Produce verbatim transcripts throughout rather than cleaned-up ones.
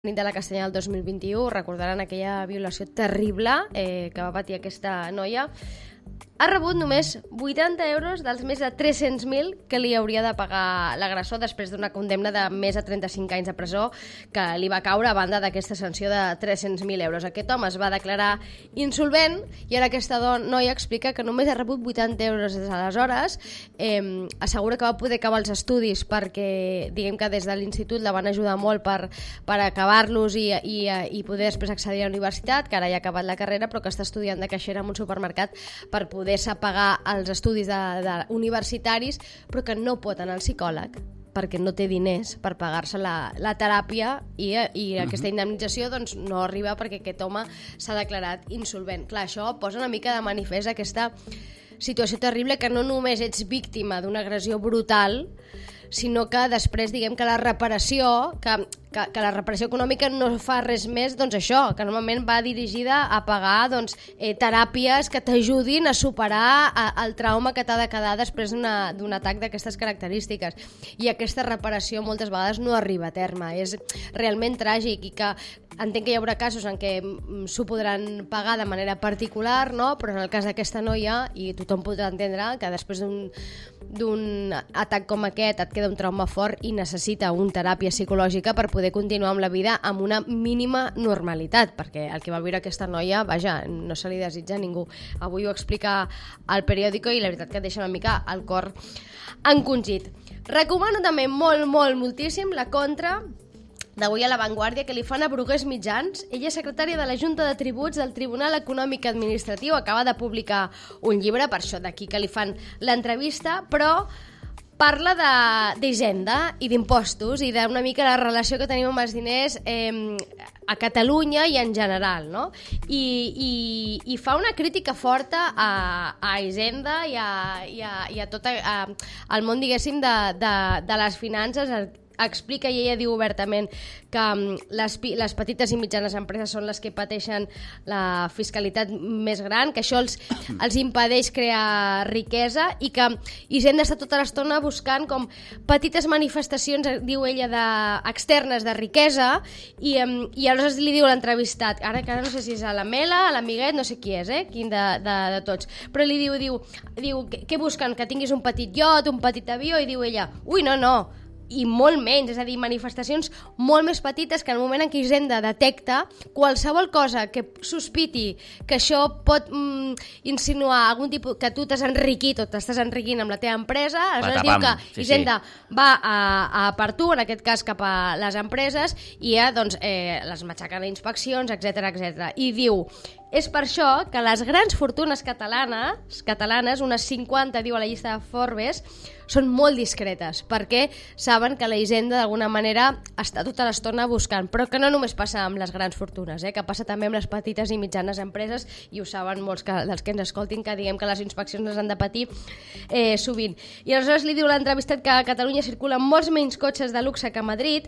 nit de la Castanya del dos mil vint-i-u, recordaran aquella violació terrible eh, que va patir aquesta noia. Ha rebut només vuitanta euros dels més de tres-cents mil que li hauria de pagar l'agressor després d'una condemna de més de trenta-cinc anys de presó que li va caure a banda d'aquesta sanció de tres-cents mil euros. Aquest home es va declarar insolvent i ara aquesta noia explica que només ha rebut vuitanta euros des d'aleshores. Eh, assegura que va poder acabar els estudis perquè, diguem que des de l'institut la van ajudar molt per, per acabar-los i, i, i poder després accedir a la universitat, que ara ja ha acabat la carrera, però que està estudiant de caixera en un supermercat per poder-se pagar els estudis de, de universitaris, però que no pot anar al psicòleg perquè no té diners per pagar-se la, la teràpia i, i aquesta indemnització doncs, no arriba perquè aquest home s'ha declarat insolvent. Clar, això posa una mica de manifest aquesta situació terrible que no només ets víctima d'una agressió brutal, sinó que després, diguem que la reparació, que, que, que la reparació econòmica no fa res més, doncs això, que normalment va dirigida a pagar doncs, eh, teràpies que t'ajudin a superar a, el trauma que t'ha de quedar després d'un atac d'aquestes característiques. I aquesta reparació moltes vegades no arriba a terme. És realment tràgic i que entenc que hi haurà casos en què s'ho podran pagar de manera particular, no? Però en el cas d'aquesta noia, i tothom podrà entendre que després d'un d'un atac com aquest et queda un trauma fort i necessita una teràpia psicològica per poder continuar amb la vida amb una mínima normalitat, perquè el que va viure aquesta noia, vaja, no se li desitja a ningú. Avui ho explica al periòdico i la veritat que et deixa una mica el cor encongit. Recomano també molt, molt, moltíssim la contra d'avui a La Vanguardia, que li fan a Brugués Mitjans. Ella és secretària de la Junta de Tributs del Tribunal Econòmic Administratiu, acaba de publicar un llibre, per això d'aquí que li fan l'entrevista, però parla d'Hisenda i d'impostos i d'una mica la relació que tenim amb els diners eh, a Catalunya i en general, no? I, i, i fa una crítica forta a, a Hisenda i a, i a, i a tot a, a, al món, diguéssim, de, de, de les finances. Explica i ella diu obertament que les, les petites i mitjanes empreses són les que pateixen la fiscalitat més gran, que això els, els impedeix crear riquesa i que Hisenda està tota l'estona buscant com petites manifestacions, diu ella, de, externes de riquesa i, i aleshores li diu l'entrevistat, ara que ara no sé si és a la Mela, a l'Amiguet, no sé qui és, eh? Quin de, de, de tots, però li diu, diu, diu què busquen? Que tinguis un petit iot, un petit avió? I diu ella, ui, no, no, i molt menys, és a dir, manifestacions molt més petites que en el moment en què Hisenda detecta qualsevol cosa que sospiti que això pot mm, insinuar algun tipus que tu t'has enriquit o t'estàs enriquint amb la teva empresa, aleshores diu que sí, Hisenda sí. va a, a per tu, en aquest cas cap a les empreses, i ja doncs, eh, les matxaquen a inspeccions, etcètera, etcètera. I diu, és per això que les grans fortunes catalanes, catalanes, unes cinquanta, diu a la llista de Forbes, són molt discretes, perquè saben que la Hisenda d'alguna manera està tota l'estona buscant, però que no només passa amb les grans fortunes, eh, que passa també amb les petites i mitjanes empreses, i ho saben molts que, dels que ens escoltin, que diguem que les inspeccions les han de patir eh, sovint. I aleshores li diu l'entrevistat que a Catalunya circulen molts menys cotxes de luxe que a Madrid,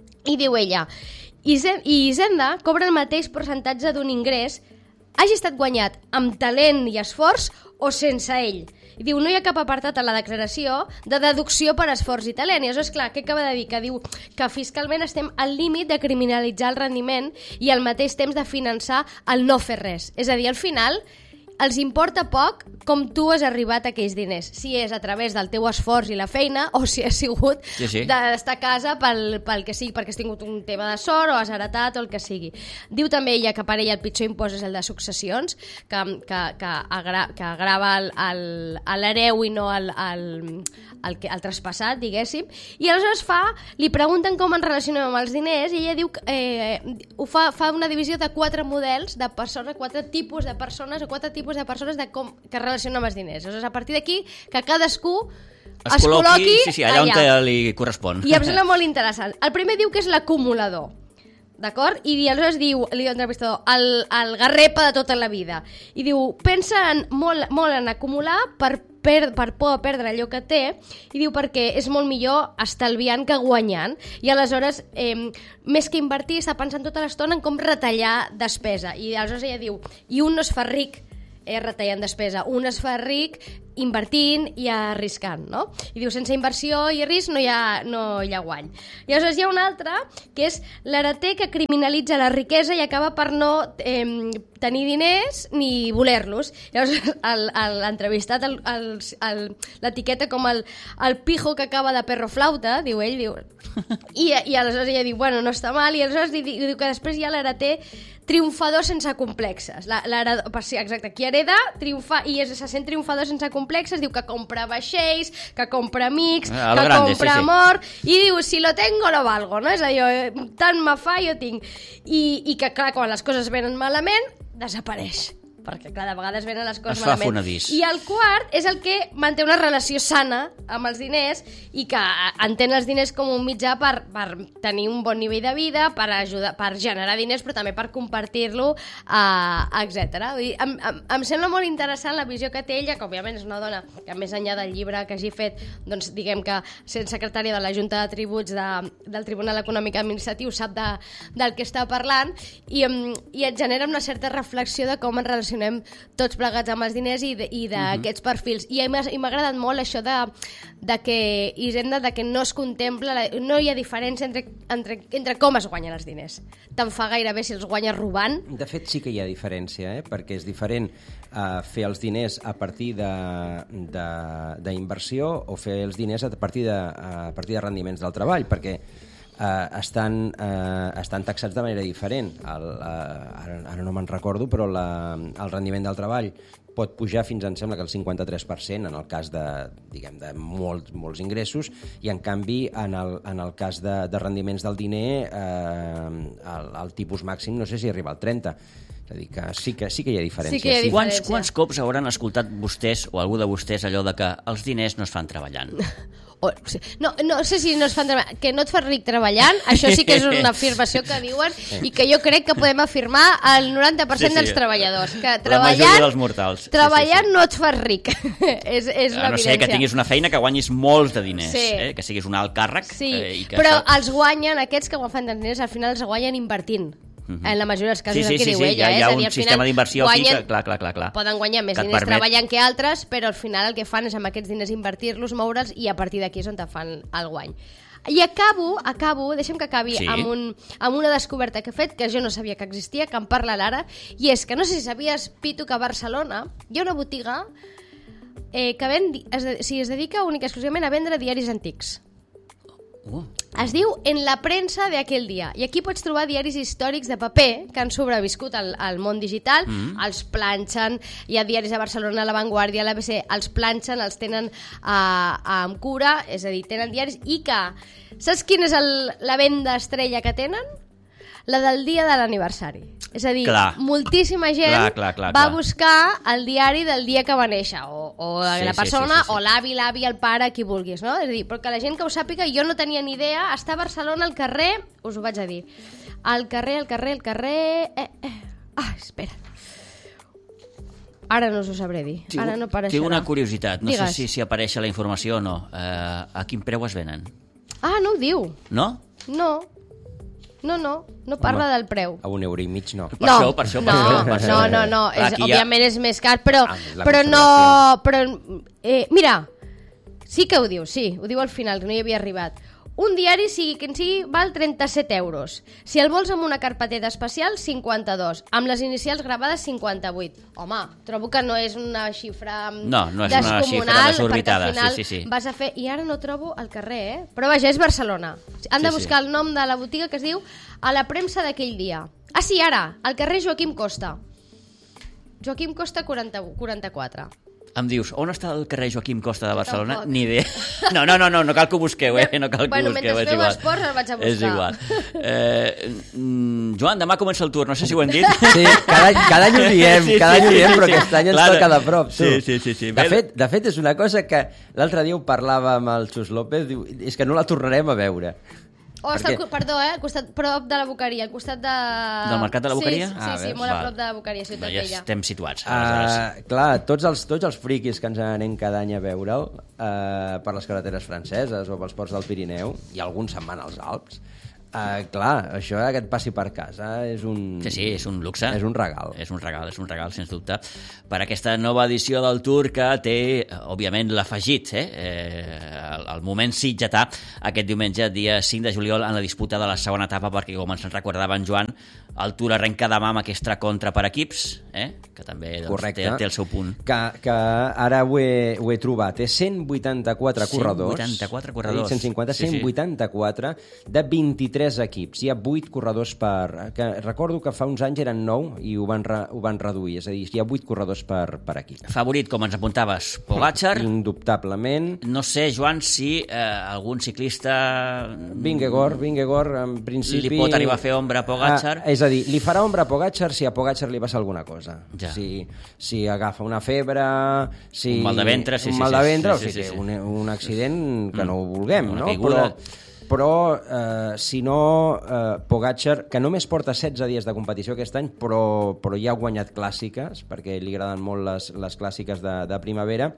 i diu ella, i Hisenda cobra el mateix percentatge d'un ingrés hagi estat guanyat amb talent i esforç o sense ell. I diu, no hi ha cap apartat a la declaració de deducció per esforç i talent. I això és clar, què acaba de dir? Que diu que fiscalment estem al límit de criminalitzar el rendiment i al mateix temps de finançar el no fer res. És a dir, al final els importa poc com tu has arribat a aquells diners, si és a través del teu esforç i la feina o si has sigut sí, sí. d'estar a casa pel, pel que sigui, perquè has tingut un tema de sort o has heretat o el que sigui. Diu també ella que per ella el pitjor impost és el de successions, que, que, que, agra, que agrava l'hereu i no el, el, el, el traspassat, diguéssim, i aleshores fa, li pregunten com ens relacionem amb els diners i ella diu que eh, ho fa, fa una divisió de quatre models de persones, quatre tipus de persones o quatre tipus de persones de com, que relacionen amb els diners. Aleshores, a partir d'aquí, que cadascú es, es col·loqui, col·loqui sí, sí, allà, allà on li correspon. I em sembla molt interessant. El primer diu que és l'acumulador, d'acord? I aleshores diu, li diu l'entrevistador, el, el garrepa de tota la vida. I diu, pensa en, molt, molt en acumular per, per, per por perdre allò que té, i diu perquè és molt millor estalviant que guanyant. I aleshores, eh, més que invertir, està pensant tota l'estona en com retallar despesa. I aleshores ella diu, i un no es fa ric eh, retallant despesa, un es fa ric invertint i arriscant, no? I diu, sense inversió i risc no hi ha, no hi ha guany. I aleshores hi ha una altra, que és l'hereter que criminalitza la riquesa i acaba per no eh, tenir diners ni voler-los. Llavors l'entrevistat l'etiqueta com el, el pijo que acaba de perro flauta, diu ell, diu, i, i aleshores ella diu, bueno, no està mal, i aleshores diu, diu que després hi ha l'hereter triomfador sense complexes. La, sí, exacte, qui hereda triomfa, i es, se sent triomfador sense complexes, diu que compra vaixells, que compra amics, ah, que grande, compra sí, amor, sí. I diu, si lo tengo lo valgo, no? És a dir, tant me fa, jo tinc. I, i que, clar, quan les coses venen malament, desapareix. Perquè, clar, de vegades venen les coses malament. I el quart és el que manté una relació sana amb els diners i que entén els diners com un mitjà per, per tenir un bon nivell de vida, per ajudar, per generar diners, però també per compartir-lo, uh, etcètera. Vull dir, em, em, em sembla molt interessant la visió que té ella, que òbviament és una dona que, més enllà del llibre que hagi fet, doncs diguem que sent secretària de la Junta de Tributs de, del Tribunal Econòmic Administratiu sap de, del que està parlant i, i et genera una certa reflexió de com ens relacionem tots plegats amb els diners i, de, i d'aquests uh-huh. perfils. I m'ha agradat molt això de, de que, Hisenda, de que no es contempla, la, no hi ha diferència entre, entre, entre com es guanyen els diners. Te'n fa gairebé si els guanyes robant. De fet, sí que hi ha diferència, eh? Perquè és diferent uh, fer els diners a partir d'inversió o fer els diners a partir de, a partir de rendiments del treball, perquè Uh, estan, uh, estan taxats de manera diferent. El, uh, ara, ara no me'n recordo, però la, el rendiment del treball pot pujar fins, em sembla, que el cinquanta-tres per cent en el cas de, diguem, de molts, molts ingressos, i en canvi en el, en el cas de, de rendiments del diner uh, el, el tipus màxim no sé si arriba al trenta. És a dir, que sí que, sí que hi ha diferència. Sí que hi ha sí. diferència. Quants, quants cops hauran escoltat vostès o algú de vostès allò de que els diners no es fan treballant? O, no, no sé si no es fan treballant, que no et fas ric treballant, això sí que és una afirmació que diuen i que jo crec que podem afirmar el noranta per cent sí, sí. dels treballadors, que treballant, dels mortals. treballant sí, sí, sí. no et fas ric. és és a no ser que tinguis una feina que guanyis molts de diners, sí. eh? Que siguis un alt càrrec. Sí, eh, i que però això... els guanyen, aquests que fan de diners, al final els guanyen invertint. Uh-huh. En la majoria dels casos sí, sí, el que sí, diu sí, ella. Hi ha, hi ha eh? un dir, sistema d'inversió aquí que, clar, clar, clar, clar. Poden guanyar més diners permet... treballant que altres, però al final el que fan és amb aquests diners invertir-los, moure'ls, i a partir d'aquí és on te fan el guany. I acabo, acabo, deixem que acabi sí. amb, un, amb una descoberta que he fet, que jo no sabia que existia, que em parla l'Ara, i és que no sé si sabies, Pitu, que a Barcelona hi ha una botiga eh, que ven, es, de, si es dedica única exclusivament a vendre diaris antics. Uh. Es diu En la premsa de aquell dia, i aquí pots trobar diaris històrics de paper que han sobreviscut al, al món digital, mm. els planxen, hi ha diaris a Barcelona, a La Vanguardia, a l'A B C, els planxen, els tenen uh, amb cura, és a dir, tenen diaris, i que, saps quina és el, la venda estrella que tenen? La del dia de l'aniversari. És a dir, clar. moltíssima gent clar, clar, clar, va clar. buscar el diari del dia que va néixer, o, o sí, la persona, sí, sí, sí, sí. o l'avi, l'avi, el pare, qui vulguis, no? És a dir, perquè la gent que ho sàpiga, jo no tenia ni idea, està a Barcelona al carrer, us ho vaig a dir, al carrer, al carrer, al carrer... Eh, eh. Ah, espera. Ara no us ho sabré dir. Tinc, Ara no apareixerà. Tinc una curiositat, no Digues. sé si, si apareix la informació o no. Uh, a quin preu es venen? Ah, no ho diu. No? No. No, no, no parla Home, del preu. A un euro i mig, no. Per no, això, per això, per no, això. Per no, això. no, no, és, Aquí òbviament ha... és més car, però, ah, però no... Però, eh, mira, sí que ho diu, sí, ho diu al final, que no hi havia arribat. Un diari, sigui quin sigui, val trenta-set euros. Si el vols amb una carpeteta especial, cinquanta-dos. Amb les inicials gravades, cinquanta-vuit. Home, trobo que no és una xifra no, no és una xifra desorbitada, perquè al final sí, sí, sí. vas a fer... I ara no trobo al carrer, eh? Però vaja, és Barcelona. Han de sí, buscar sí. el nom de la botiga que es diu A la premsa d'aquell dia. Ah, sí, ara, al carrer Joaquim Costa. Joaquim Costa quaranta, quaranta-quatre. Em dius, on està el carrer Joaquim Costa de Barcelona? Tampoc. Ni idea. No, no, no, no, no cal que ho busqueu, eh? No cal que bueno, ho busqueu, mentre feu esports el vaig a buscar. És igual. Eh, mm, Joan, demà comença el tour, no sé si ho hem dit. Sí, cada, cada any ho diem, sí, cada any sí, ho diem, sí, però sí. aquest any ens Clar, toca de prop, tu. Sí, sí, sí. sí. De, fet, de fet, és una cosa que l'altre dia ho parlava amb el Xus López, diu, és que no la tornarem a veure. Oh, està al, perdó, eh? Al costat, prop de la Boqueria, al costat de... Del Mercat de la Boqueria? Sí, sí, ah, sí, molt a prop de la Boqueria, Ciutat ja Vella. estem situats. Uh, clar, tots els, tots els friquis que ens anem cada any a veure'l uh, per les carreteres franceses o pels ports del Pirineu, i alguns se'n van als Alps, Uh, clar, això que et passi per casa és un... Sí, sí, és un luxe. És un regal. És un regal, és un regal, sens dubte, per aquesta nova edició del Tour que té, òbviament, l'afegit, eh? eh el, el moment sitgetà aquest diumenge, dia cinc de juliol, en la disputa de la segona etapa, perquè, com ens en recordava en Joan, el Tour arrenca demà amb aquesta contra per equips, eh? Que també doncs, té, té el seu punt. Que, que ara ho he, ho he trobat. Té cent vuitanta-quatre corredors. cent vuitanta-quatre corredors. cent cinquanta, sí, cent vuitanta-quatre sí. De vint-i-tres equips. Hi ha vuit corredors per... Que recordo que fa uns anys eren nou i ho van, re, ho van reduir. És a dir, hi ha vuit corredors per, per equip. Favorit, com ens apuntaves, Pogačar. Indubtablement. No sé, Joan, si eh, algun ciclista... Vingegaard, Vingegaard, en principi... Li pot arribar a fer ombra a Pogačar? Ah, és a dir, li farà ombra a Pogačar si a Pogačar li passa alguna cosa. Ja. Si, si agafa una febre... Si, un mal de ventre, sí, un sí. mal de ventre, sí, sí, o sigui, sí, sí. Un, un accident que no ho vulguem, una no? caiguda. Però, però eh, si no, eh, Pogačar, que només porta setze dies de competició aquest any, però, però ja ha guanyat clàssiques, perquè li agraden molt les, les clàssiques de, de primavera,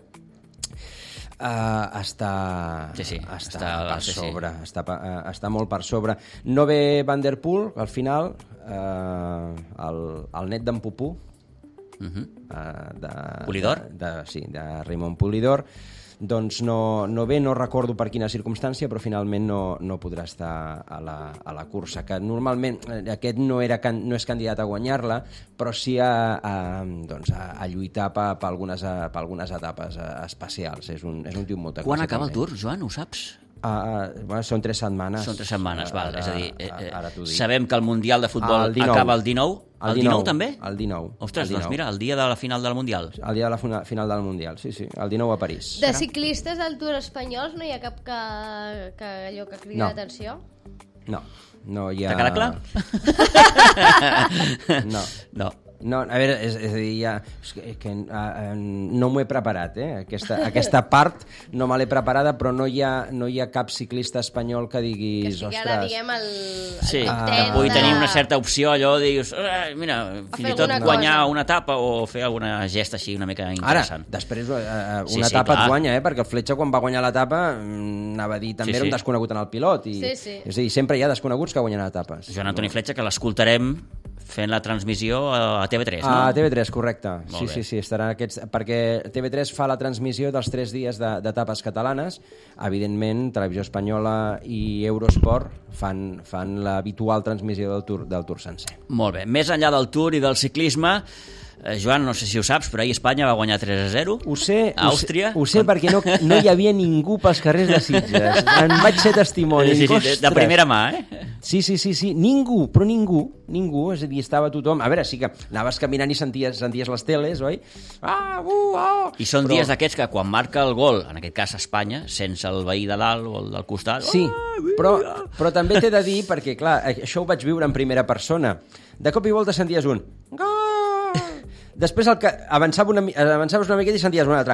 Uh, està, sí, sí, està, està per sí, sobre, sí. Està, uh, està molt per sobre. No ve Van der Poel, al final, uh, el, el net d'en Pupú, uh -huh. uh, de, Polidor? De, de, sí, de Raymond Polidor, doncs no, no ve, no recordo per quina circumstància, però finalment no, no podrà estar a la, a la cursa, que normalment aquest no, era, no és candidat a guanyar-la, però sí a, a, doncs a, a lluitar per, per, algunes, per algunes etapes especials. És un, és un tio molt... Quan acaba el Tour, Joan, ho saps? Uh, bueno, són tres setmanes. Són tres setmanes, val. Ara, És a dir, eh, ara sabem que el Mundial de Futbol el dinou. acaba el dinou. El, el dinou, dinou també? El dinou. Ostres, el dinou. Doncs mira, el dia de la final del Mundial. El dia de la final del Mundial, sí, sí. El dinou a París. De ciclistes del Tour espanyols no hi ha cap que, que allò que crida no. l'atenció? No, no hi ha... T'ha quedat clar? no. No. No, a veure, és, és a dir, ja, és que, és que uh, no m'ho he preparat, eh? Aquesta, aquesta part no me l'he preparada, però no hi, ha, no hi ha cap ciclista espanyol que diguis, que sigui ostres... ara, diguem, el, el sí, top que ten pugui de... tenir una certa opció, allò, dius, eh, mira, fins i tot guanyar cosa. Una etapa o fer alguna gesta així una mica interessant. Ara, després uh, una sí, sí, etapa clar. et guanya, eh? Perquè el Fletcher quan va guanyar l'etapa anava a dir, també sí, era un sí. desconegut en el pilot. I, sí, sí. És a dir, sempre hi ha desconeguts que guanyen etapes. Joan Antoni no. Fletcher, que l'escoltarem fent la transmissió a T V tres, no? A T V tres, correcte. Molt sí, bé. sí, sí, estarà aquests... Perquè T V tres fa la transmissió dels tres dies d'etapes catalanes. Evidentment, Televisió Espanyola i Eurosport fan, fan l'habitual transmissió del Tour, del Tour sencer. Molt bé. Més enllà del Tour i del ciclisme, Eh, Joan, no sé si ho saps, però ahir Espanya va guanyar tres a zero. Ho sé, a Àustria. Ho sé, ho sé perquè no, no hi havia ningú pels carrers de Sitges. En vaig ser testimoni. Sí, sí, de, de primera mà, eh? Sí, sí, sí, sí. Ningú, però ningú, ningú. És a dir, estava tothom... A veure, sí que anaves caminant i senties, senties les teles, oi? Ah, uh, ah! I són però... dies d'aquests que quan marca el gol, en aquest cas Espanya, sense el veí de dalt o el del costat... Sí, però, però també t'he de dir, perquè, clar, això ho vaig viure en primera persona. De cop i volta senties un... Gol! Després el que avançava una, avançaves una miqueta i senties un altre.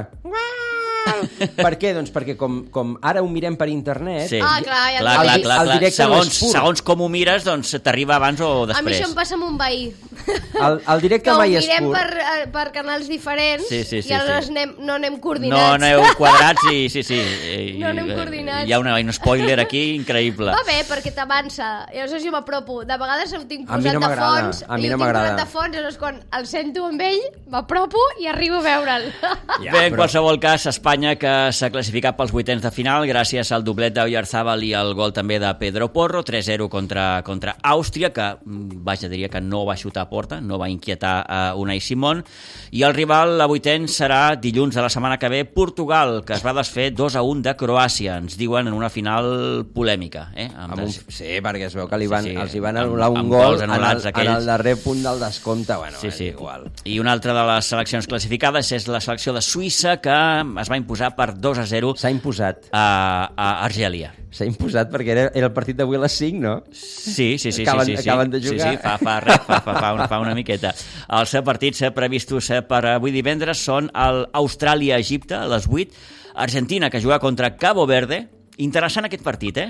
Per què? Doncs perquè com, com ara ho mirem per internet... Sí. Ah, clar, ja clar, clar, clar, el clar. directe Segons, no és pur. segons com ho mires, doncs t'arriba abans o després. A mi això em passa amb un veí. El, el directe que mai ho és mirem pur. per, per canals diferents Sí, sí, sí, i aleshores sí. anem, no anem No, coordinats. aneu quadrats i sí, sí. I, No anem coordinats. Hi ha una, un spoiler aquí increïble. Va bé, perquè t'avança. I aleshores jo m'apropo. De vegades ho tinc A mi posat no de m'agrada, fons. a mi i no ho tinc m'agrada. posat de fons, i llavors quan el sento amb ell, m'apropo i arribo a veure'l. Ja, Bé, en però... qualsevol cas, Espanya que s'ha classificat pels vuitens de final gràcies al doblet d'Oyarzabal i al gol també de Pedro Porro, tres zero contra, contra Àustria, que vaja, diria que no va xutar a porta, no va inquietar a Unai Simón, i el rival, la vuitena, serà dilluns de la setmana que ve, Portugal, que es va desfer dos a un de Croàcia, ens diuen en una final polèmica. Eh? Amb Amb un... Sí, perquè es veu que li van, Sí, sí. els hi van Amb- anul·lar un amb gol gols en el, anul·lats en aquells. el darrer punt del descompte. Bueno, Sí, és sí. igual. I una altra de les seleccions classificades és la selecció de Suïssa, que es va imposar per dos a zero S'ha imposat. a, a Argèlia. S'ha imposat perquè era, era el partit d'avui a les cinc, no? Sí, sí, sí. Acaben- sí, sí, sí. acaben de jugar. Sí, sí, fa, fa, res, fa, fa, fa, una, fa una miqueta. Els partits previstos per avui divendres són el Austràlia-Egipte a les vuit, Argentina, que juga contra Cabo Verde. Interessant aquest partit, eh?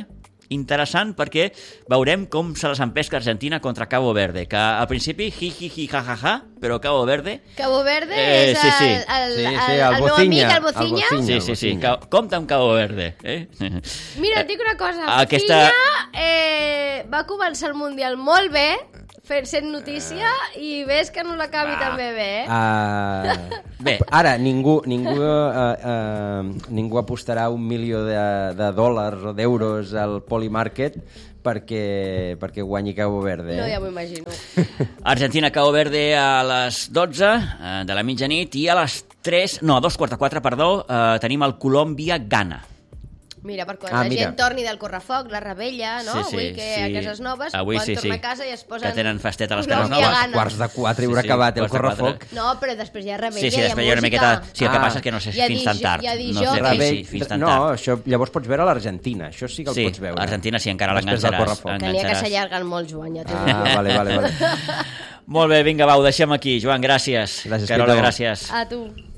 interessant perquè veurem com se les empesca Argentina contra Cabo Verde, que al principi hi, hi, hi, ha, ha, ha, però Cabo Verde... Cabo Verde eh, és sí, sí. el, el, Sí, el, sí, el, el el meu Bocinya, amic, el el Bocinya. Bocinya. Sí, sí, sí, Ca- compta amb Cabo Verde. Eh? Mira, et dic una cosa, Aquesta- Bocinya eh, va començar el Mundial molt bé, fent sent notícia, i ves que no l'acabi també bé, eh? Uh, Bé. Ara, ningú, ningú, uh, uh, ningú apostarà un milió de, de dòlars o d'euros al Polymarket perquè, perquè guanyi Cabo Verde. Eh? No, ja m'ho imagino. Argentina-Cabo Verde a les dotze eh, de la mitjanit i a les tres, no, a dos quarts de quatre, perdó, eh, tenim el Colòmbia-Ghana. Mira, per quan Ah, la mira. gent torni del correfoc, la rebella, no? Sí, sí, Avui que sí. a cases noves, Avui quan sí, torna sí. a casa i es posen... Que tenen festet a les No, cases Colòmbia noves. gana. quarts de quatre haurà Sí, sí, acabat el quarts de quatre. correfoc. No, però després hi ha rebella, Sí, sí, hi ha després hi ha una música. miqueta... Sí, el que Ah. passa és que no sé Hi ha fins tan dij- tard. hi ha No sé dijòqueis. fins, Rebell, fins tan no, tard. això llavors pots veure l'Argentina, això sí que el Sí, pots veure. Argentina sí, encara Després del l'enganxaràs. correfoc. Que n'hi ha que enganxaràs. s'allarguen molt, Joan, ja t'ho Ah, dic. vale, vale, vale. Molt bé, vinga, va, ho deixem aquí. Joan, gràcies. Gràcies, Carola, Pitu. gràcies. A tu.